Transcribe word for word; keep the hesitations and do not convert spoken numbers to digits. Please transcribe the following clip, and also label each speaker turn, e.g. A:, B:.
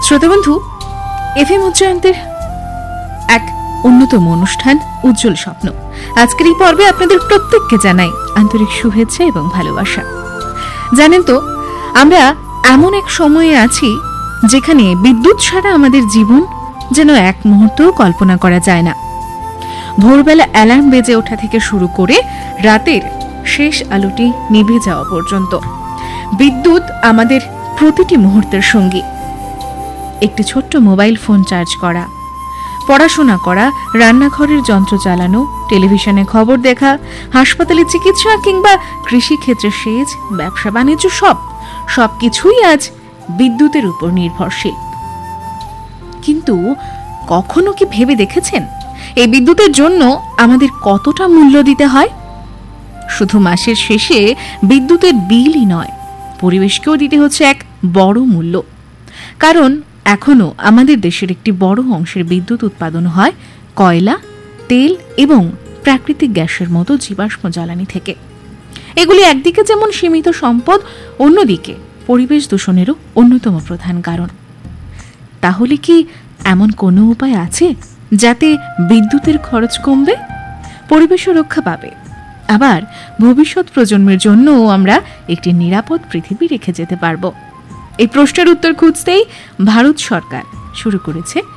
A: শ্রোতাবন্ধু, FM উচ্চায়ন্তের এক অন্যতম অনুষ্ঠান উজ্জ্বল স্বপ্ন আজকের এই পর্বে আপনাদের প্রত্যেককে জানাই আন্তরিক শুভেচ্ছা এবং ভালোবাসা। জানেন তো, আমরা এমন এক সময়ে আছি যেখানে বিদ্যুৎ ছাড়া আমাদের জীবন যেন এক মুহূর্তও কল্পনা করা যায় না। ভোরবেলা অ্যালার্ম বেজে ওঠা থেকে শুরু করে রাতের শেষ আলোটি নিভে যাওয়া পর্যন্ত বিদ্যুৎ আমাদের প্রতিটি মুহূর্তের সঙ্গী। একটি ছোট্ট মোবাইল ফোন চার্জ করা, পড়াশোনা করা, রান্নাঘরের যন্ত্র চালানো, টেলিভিশনে খবর দেখা, হাসপাতালে চিকিৎসা কিংবা কৃষিক্ষেত্রে সেচ, ব্যবসা বাণিজ্য সব সব কিছুই আজ বিদ্যুতের উপর নির্ভরশীল। কিন্তু কখনো কি ভেবে দেখেছেন এই বিদ্যুতের জন্য আমাদের কতটা মূল্য দিতে হয়? শুধু মাসের শেষে বিদ্যুতের বিলই নয়, পরিবেশকেও দিতে হচ্ছে এক বড় মূল্য। কারণ এখনো আমাদের দেশের একটি বড় অংশের বিদ্যুৎ উৎপাদন হয় কয়লা, তেল এবং প্রাকৃতিক গ্যাসের মতো জীবাশ্ম জ্বালানি থেকে। এগুলি একদিকে যেমন সীমিত সম্পদ, অন্যদিকে পরিবেশ দূষণেরও অন্যতম প্রধান কারণ। তাহলে কি এমন কোনো উপায় আছে যাতে বিদ্যুতের খরচ কমবে, পরিবেশও রক্ষা পাবে, আবার ভবিষ্যৎ প্রজন্মের জন্যও আমরা একটি নিরাপদ পৃথিবী রেখে যেতে পারব? এই প্রশ্নের উত্তর খুঁজতেই ভারত সরকার শুরু করেছে